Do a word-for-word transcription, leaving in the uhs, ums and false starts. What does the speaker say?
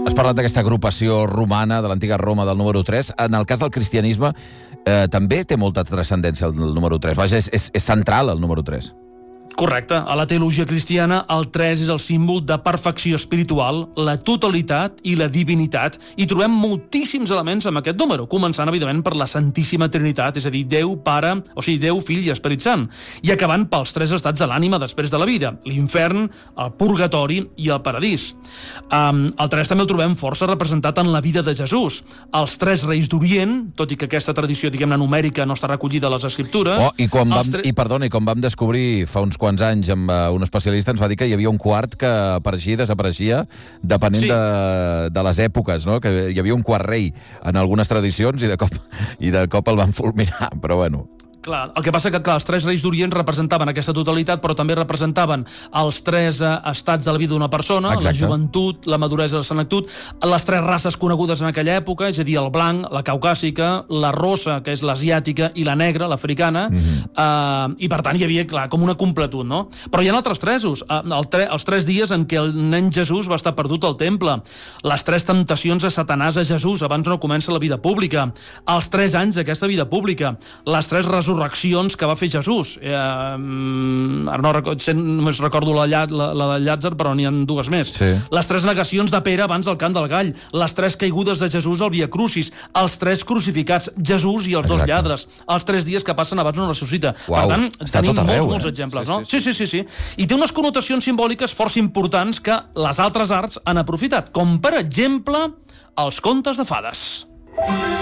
Has parlat d'aquesta agrupació romana de l'antiga Roma del número tres. En el cas del cristianisme eh, també té molta transcendència el número tres. Vaja, és, és, és central el número tres. Correcte. A la teologia cristiana, el tres és el símbol de perfecció espiritual, la totalitat i la divinitat. I trobem moltíssims elements amb aquest número, començant, evidentment, per la Santíssima Trinitat, és a dir, Déu, Pare, o sigui, Déu, Fill i Esperit Sant, i acabant pels tres estats de l'ànima després de la vida, l'infern, el purgatori i el paradís. Um, el tres també el trobem força representat en la vida de Jesús. Els tres reis d'Orient, tot i que aquesta tradició, diguem-ne, numèrica no està recollida a les Escriptures... Oh, i, com vam, tre... i, perdona, i com vam descobrir fa uns quants anys amb uh, un especialista, ens va dir que hi havia un quart que apareixia i desapareixia depenent sí. de, de les èpoques, no? Que hi havia un quart rei en algunes tradicions i de cop, i de cop el van fulminar, però bueno... Clar, el que passa que clar, els tres reis d'Orient representaven aquesta totalitat, però també representaven els tres eh, estats de la vida d'una persona, Exacte. La joventut, la maduresa i la senectut, les tres races conegudes en aquella època, és a dir, el blanc, la caucàsica, la rossa, que és l'asiàtica, i la negra, l'africana, mm-hmm. eh, i per tant hi havia, clar, com una completud, no? Però hi ha altres tresos, eh, el tre els tres dies en què el nen Jesús va estar perdut al temple, les tres temptacions a Satanàs a Jesús abans no comença la vida pública, els tres anys d'aquesta vida pública, les tres resurreccions resurreccions que va fer Jesús. Eh, ara no recordo, només recordo la, la, la de Llàtzer, però n'hi ha dues més. Sí. Les tres negacions de Pere abans del cant del gall, les tres caigudes de Jesús al Via Crucis, els tres crucificats, Jesús i els Exacte. Dos lladres, els tres dies que passen abans no ressuscita. Uau, per tant, tenim arreu, molts, molts eh? exemples, sí, no? Sí sí. sí, sí, sí. I té unes connotacions simbòliques força importants que les altres arts han aprofitat, com per exemple els contes de fades.